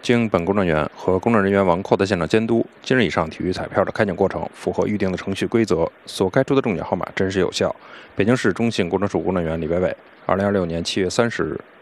经本工作人员和工作人员王扣的现场监督，今日以上体育彩票的开奖过程符合预定的程序规则，所开出的中奖号码真实有效。北京市中信工程处工作人员李伟伟，2026年7月30日。